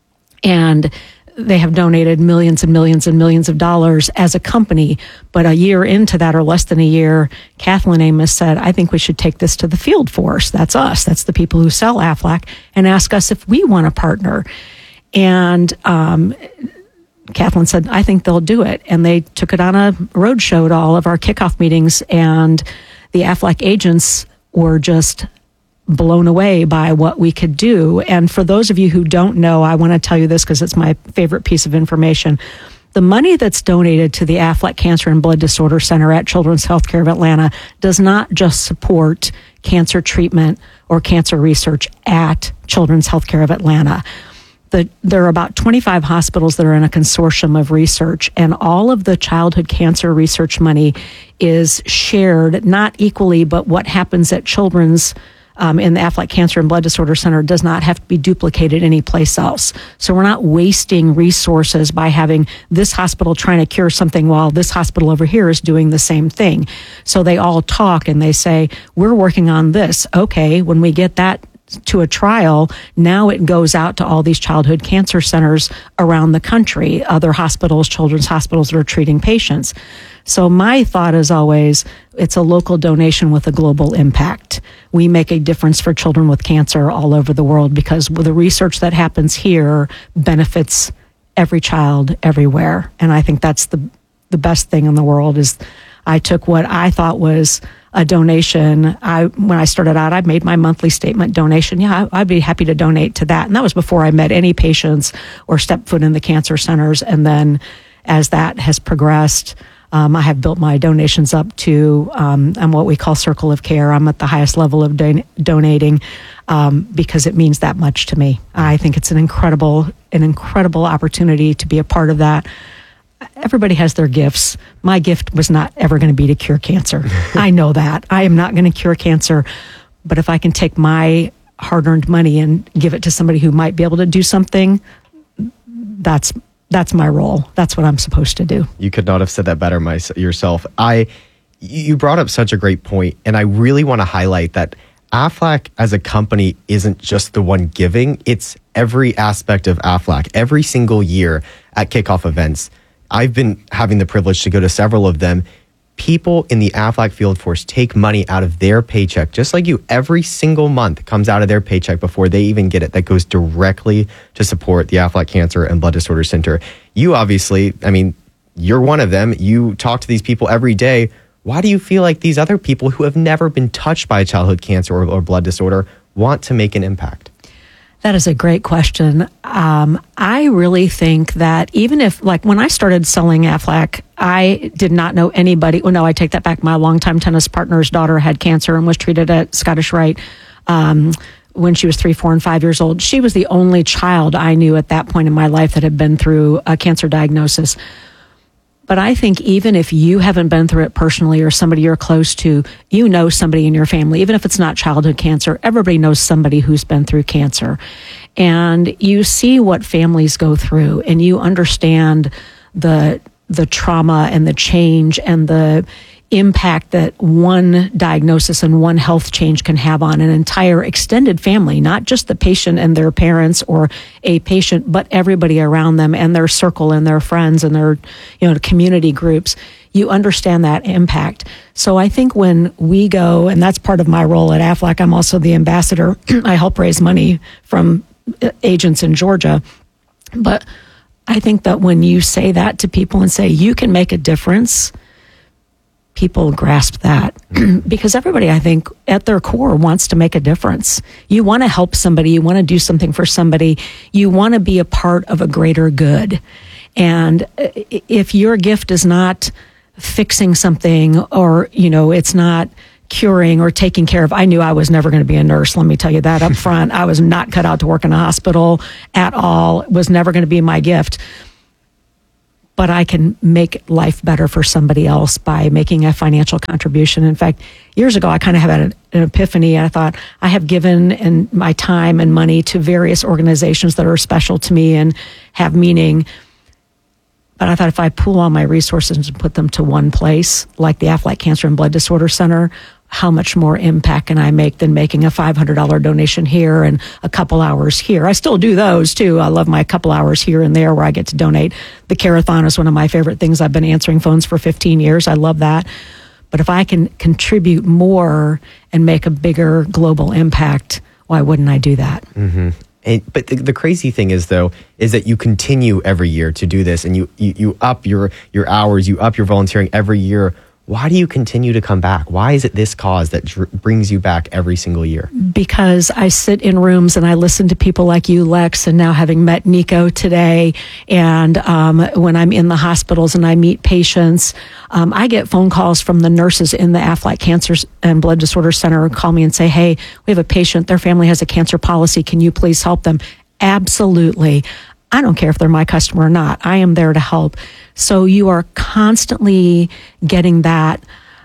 and they have donated millions and millions and millions of dollars as a company. But a year into that, or less than a year, Kathleen Amos said, I think we should take this to the field force. That's us. That's the people who sell Aflac, and ask us if we want to partner. And um, Kathleen said, I think they'll do it. And they took it on a roadshow to all of our kickoff meetings, and the Aflac agents were just blown away by what we could do. And for those of you who don't know, I want to tell you this because it's my favorite piece of information. The money that's donated to the Aflac Cancer and Blood Disorder Center at Children's Healthcare of Atlanta does not just support cancer treatment or cancer research at Children's Healthcare of Atlanta. The, there are about twenty-five hospitals that are in a consortium of research, and all of the childhood cancer research money is shared, not equally, but what happens at Children's um, in the Aflac Cancer and Blood Disorder Center does not have to be duplicated anyplace else. So we're not wasting resources by having this hospital trying to cure something while this hospital over here is doing the same thing. So they all talk and they say, we're working on this. Okay, when we get that to a trial, now it goes out to all these childhood cancer centers around the country, other hospitals, children's hospitals that are treating patients. So my thought is always, it's a local donation with a global impact. We make a difference for children with cancer all over the world because the research that happens here benefits every child everywhere. And I think that's the the best thing in the world is I took what I thought was a donation. I, when I started out, I made my monthly statement donation. Yeah, I, I'd be happy to donate to that. And that was before I met any patients or stepped foot in the cancer centers. And then as that has progressed, um, I have built my donations up to, um, I'm what we call Circle of Care. I'm at the highest level of don- donating um, because it means that much to me. I think it's an incredible, an incredible opportunity to be a part of that. Everybody has their gifts. My gift was not ever going to be to cure cancer. I know that. I am not going to cure cancer. But if I can take my hard-earned money and give it to somebody who might be able to do something, that's that's my role. That's what I'm supposed to do. You could not have said that better my, yourself. I, you brought up such a great point, and I really want to highlight that Aflac as a company isn't just the one giving. It's every aspect of Aflac. Every single year at kickoff events, I've been having the privilege to go to several of them. People in the Aflac field force take money out of their paycheck, just like you. Every single month comes out of their paycheck before they even get it. That goes directly to support the Aflac Cancer and Blood Disorder Center. You obviously, I mean, you're one of them. You talk to these people every day. Why do you feel like these other people who have never been touched by childhood cancer or, or blood disorder want to make an impact? That is a great question. Um, I really think that even if, like, when I started selling Aflac, I did not know anybody. Well, no, I take that back. My longtime tennis partner's daughter had cancer and was treated at Scottish Rite um, when she was three, four, and five years old. She was the only child I knew at that point in my life that had been through a cancer diagnosis. But I think even if you haven't been through it personally or somebody you're close to, you know somebody in your family, even if it's not childhood cancer, everybody knows somebody who's been through cancer. And you see what families go through and you understand the the trauma and the change and the impact that one diagnosis and one health change can have on an entire extended family, not just the patient and their parents or a patient, but everybody around them and their circle and their friends and their, you know, community groups. You understand that impact. So I think when we go, and that's part of my role at Aflac, I'm also the ambassador. I help raise money from agents in Georgia. But I think that when you say that to people and say, you can make a difference, people grasp that because everybody, I think, at their core wants to make a difference. You want to help somebody. You want to do something for somebody. You want to be a part of a greater good. And if your gift is not fixing something or, you know, it's not curing or taking care of, I knew I was never going to be a nurse. Let me tell you that up front. I was not cut out to work in a hospital at all. It was never going to be my gift. But I can make life better for somebody else by making a financial contribution. In fact, years ago, I kind of had an, an epiphany. I thought, I have given and my time and money to various organizations that are special to me and have meaning. But I thought if I pool all my resources and put them to one place, like the Aflac Cancer and Blood Disorder Center, how much more impact can I make than making a five hundred dollars donation here and a couple hours here? I still do those too. I love my couple hours here and there where I get to donate. The Carathon is one of my favorite things. I've been answering phones for fifteen years. I love that. But if I can contribute more and make a bigger global impact, why wouldn't I do that? Mm-hmm. And, but the, the crazy thing is, though, is that you continue every year to do this and you, you, you up your, your hours, you up your volunteering every year. Why do you continue to come back? Why is it this cause that dr- brings you back every single year? Because I sit in rooms and I listen to people like you, Lex, and now having met Nico today, and um, when I'm in the hospitals and I meet patients, um, I get phone calls from the nurses in the Aflac Cancer and Blood Disorder Center call me and say, hey, we have a patient, their family has a cancer policy. Can you please help them? Absolutely. I don't care if they're my customer or not. I am there to help. So you are constantly getting that,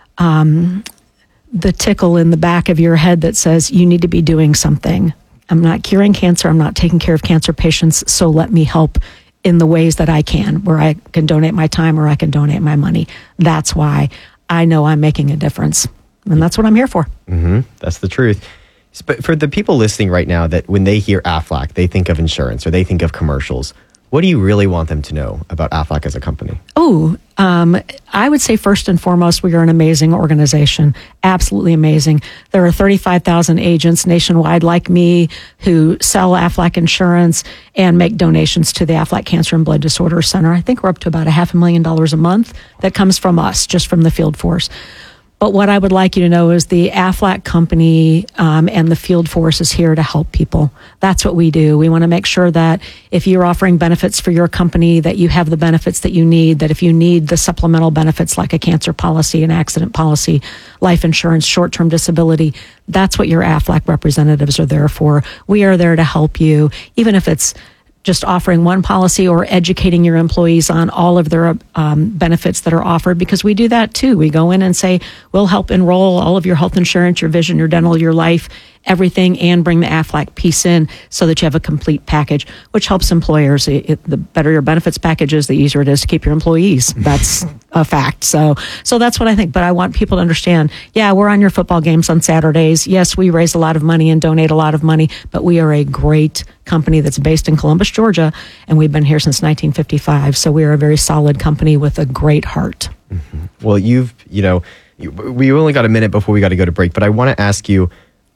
um, the tickle in the back of your head that says you need to be doing something. I'm not curing cancer. I'm not taking care of cancer patients. So let me help in the ways that I can, where I can donate my time or I can donate my money. That's why I know I'm making a difference. And that's what I'm here for. Mm-hmm. That's the truth. But for the people listening right now that when they hear Aflac, they think of insurance or they think of commercials, what do you really want them to know about Aflac as a company? Oh, um, I would say first and foremost, we are an amazing organization. Absolutely amazing. There are thirty-five thousand agents nationwide like me who sell Aflac insurance and make donations to the Aflac Cancer and Blood Disorder Center. I think we're up to about a half a million dollars a month that comes from us, just from the field force. But what I would like you to know is the Aflac company um, and the field force is here to help people. That's what we do. We want to make sure that if you're offering benefits for your company, that you have the benefits that you need, that if you need the supplemental benefits like a cancer policy, an accident policy, life insurance, short-term disability, that's what your Aflac representatives are there for. We are there to help you, even if it's just offering one policy or educating your employees on all of their um, benefits that are offered, because we do that too. We go in and say, we'll help enroll all of your health insurance, your vision, your dental, your life, everything, and bring the Aflac piece in so that you have a complete package, which helps employers. It, it, the better your benefits package is, the easier it is to keep your employees. That's a fact. So, so that's what I think. But I want people to understand, yeah, we're on your football games on Saturdays. Yes, we raise a lot of money and donate a lot of money, but we are a great company that's based in Columbus, Georgia, and we've been here since nineteen fifty-five. So we are a very solid company with a great heart. Mm-hmm. Well, you've, you know, you, we only got a minute before we got to go to break, but I want to ask you,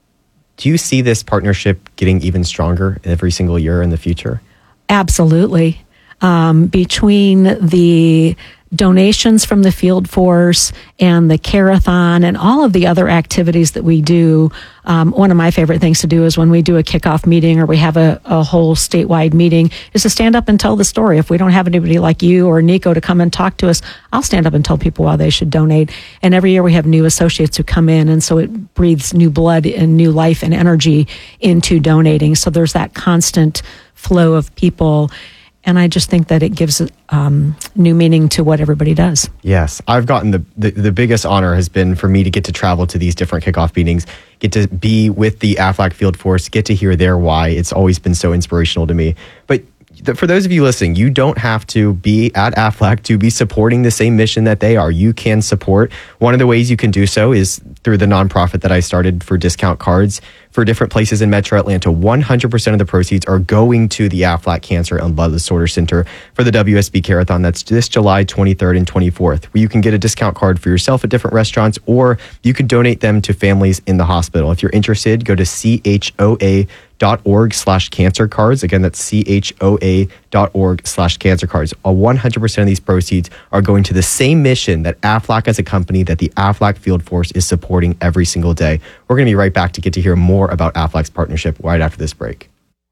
do you see this partnership getting even stronger every single year in the future? Absolutely. Um, between the donations from the field force and the Carathon and all of the other activities that we do, um, one of my favorite things to do is when we do a kickoff meeting or we have a, a whole statewide meeting is to stand up and tell the story. If we don't have anybody like you or Nico to come and talk to us, I'll stand up and tell people why they should donate. And every year we have new associates who come in, and so it breathes new blood and new life and energy into donating. So there's that constant flow of people. And I just think that it gives um, new meaning to what everybody does. Yes, I've gotten the, the the biggest honor has been for me to get to travel to these different kickoff meetings, get to be with the Aflac Field Force, get to hear their why. It's always been so inspirational to me. But th- for those of you listening, you don't have to be at Aflac to be supporting the same mission that they are. You can support. One of the ways you can do so is through the nonprofit that I started for discount cards for different places in Metro Atlanta. one hundred percent of the proceeds are going to the Aflac Cancer and Blood Disorder Center for the W S B Care-a-thon. That's this July twenty-third and twenty-fourth, where you can get a discount card for yourself at different restaurants, or you could donate them to families in the hospital. If you're interested, go to C H O A dot org slash cancer cards. Again, that's C H O A dot org slash cancer cards. one hundred percent of these proceeds are going to the same mission that Aflac as a company, that the Aflac Field Force is supporting every single day. We're going to be right back to get to hear more about Aflac's partnership right after this break.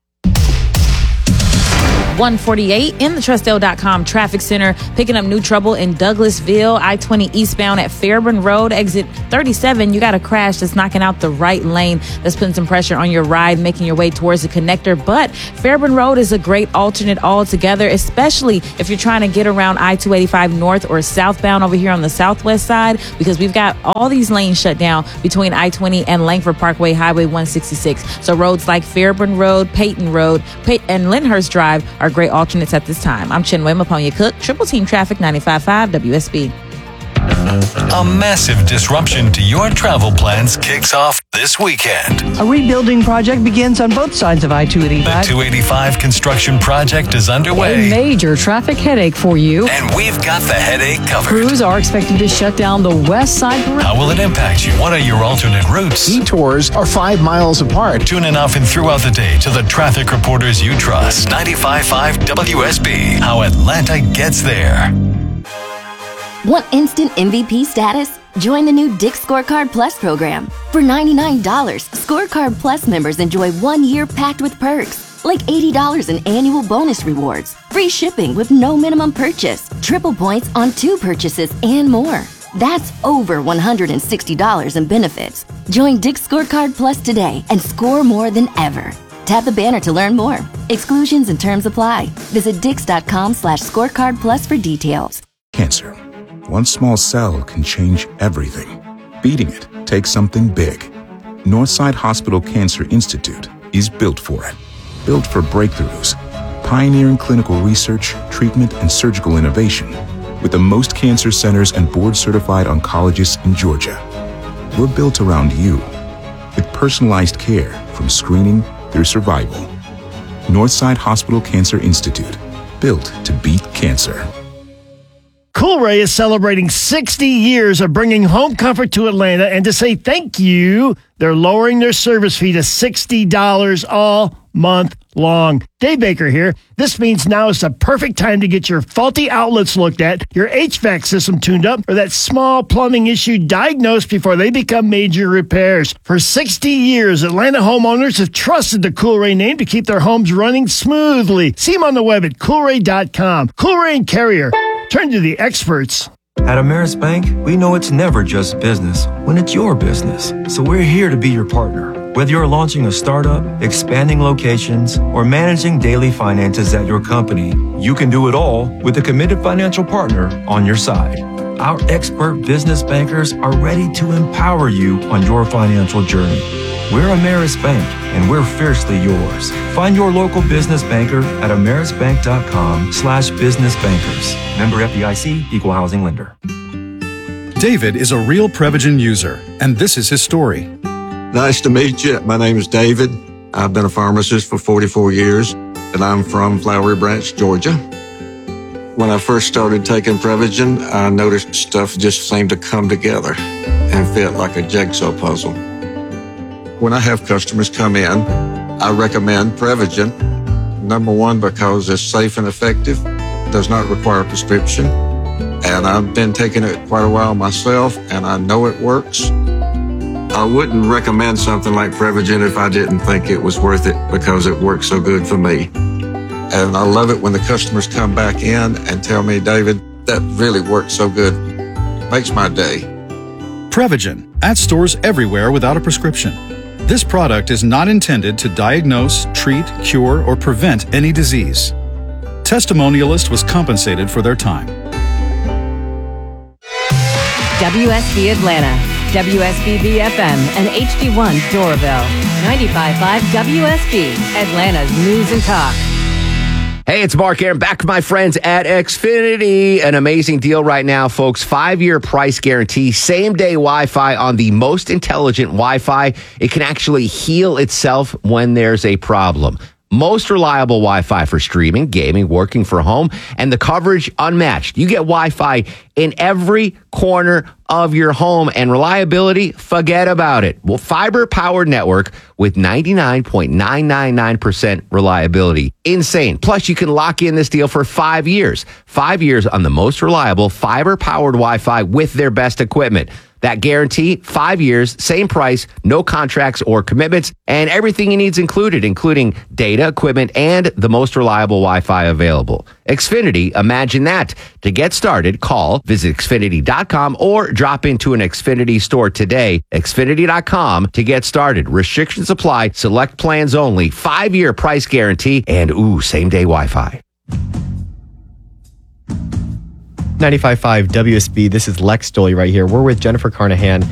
one forty-eight in the Trustdale dot com traffic center, picking up new trouble in Douglasville, I twenty eastbound at Fairburn Road, exit thirty-seven. You got a crash that's knocking out the right lane. That's putting some pressure on your ride, making your way towards the connector. But Fairburn Road is a great alternate altogether, especially if you're trying to get around I two eighty-five north or southbound over here on the southwest side, because we've got all these lanes shut down between I twenty and Langford Parkway, Highway one sixty-six. So roads like Fairburn Road, Peyton Road, Pey- and Lyndhurst Drive are great alternates at this time. I'm Chinwe Maponya Cook, Triple Team Traffic, ninety-five point five W S B. A massive disruption to your travel plans kicks off this weekend. A rebuilding project begins on both sides of I two eighty-five. The two eighty-five construction project is underway. A major traffic headache for you. And we've got the headache covered. Crews are expected to shut down the west side. How will it impact you? What are your alternate routes? Detours are five miles apart. Tune in often throughout the day to the traffic reporters you trust. ninety-five point five W S B. How Atlanta gets there. Want instant M V P status? Join the new Dick's Scorecard Plus program. For ninety-nine dollars, Scorecard Plus members enjoy one year packed with perks, like eighty dollars in annual bonus rewards, free shipping with no minimum purchase, triple points on two purchases, and more. That's over one hundred sixty dollars in benefits. Join Dick's Scorecard Plus today and score more than ever. Tap the banner to learn more. Exclusions and terms apply. Visit dix.com slash scorecard plus for details. Cancer. One small cell can change everything. Beating it takes something big. Northside Hospital Cancer Institute is built for it. Built for breakthroughs, pioneering clinical research, treatment, and surgical innovation, with the most cancer centers and board-certified oncologists in Georgia. We're built around you, with personalized care from screening through survival. Northside Hospital Cancer Institute, built to beat cancer. Coolray is celebrating sixty years of bringing home comfort to Atlanta, and to say thank you, they're lowering their service fee to sixty dollars all month long. Dave Baker here. This means now is the perfect time to get your faulty outlets looked at, your H V A C system tuned up, or that small plumbing issue diagnosed before they become major repairs. For sixty years, Atlanta homeowners have trusted the Coolray name to keep their homes running smoothly. See them on the web at coolray dot com. Coolray and Carrier. Turn to the experts. At Ameris Bank, we know it's never just business when it's your business. So we're here to be your partner. Whether you're launching a startup, expanding locations, or managing daily finances at your company, you can do it all with a committed financial partner on your side. Our expert business bankers are ready to empower you on your financial journey. We're Ameris Bank, and we're fiercely yours. Find your local business banker at amerisbank.com slash business bankers. Member F D I C, Equal Housing Lender. David is a real Prevagen user, and this is his story. Nice to meet you. My name is David. I've been a pharmacist for forty-four years, and I'm from Flowery Branch, Georgia. When I first started taking Prevagen, I noticed stuff just seemed to come together and fit like a jigsaw puzzle. When I have customers come in, I recommend Prevagen. Number one, because it's safe and effective, does not require a prescription, and I've been taking it quite a while myself, and I know it works. I wouldn't recommend something like Prevagen if I didn't think it was worth it, because it works so good for me. And I love it when the customers come back in and tell me, David, that really worked so good. Makes my day. Prevagen, at stores everywhere without a prescription. This product is not intended to diagnose, treat, cure, or prevent any disease. testimonialist was compensated for their time. W S B Atlanta, W S B B F M, and H D one Doraville. ninety-five point five W S B, Atlanta's news and talk. Hey, it's Mark Aaron, back with my friends at Xfinity. An amazing deal right now, folks. Five-year price guarantee, same-day Wi-Fi on the most intelligent Wi-Fi. It can actually heal itself when there's a problem. Most reliable Wi-Fi for streaming, gaming, working from home, and the coverage unmatched. You get Wi-Fi in every corner of your home, and reliability, forget about it. Well, fiber-powered network with ninety-nine point nine nine nine percent reliability. Insane. Plus, you can lock in this deal for five years. Five years on the most reliable fiber-powered Wi-Fi with their best equipment. That guarantee, five years, same price, no contracts or commitments, and everything you need is included, including data, equipment, and the most reliable Wi-Fi available. Xfinity, imagine that. To get started, call, visit Xfinity dot com, or drop into an Xfinity store today. Xfinity dot com to get started. Restrictions apply, select plans only, five-year price guarantee, and ooh, same-day Wi-Fi. ninety-five point five W S B. This is Lex Stoley right here. We're with Jennifer Carnahan.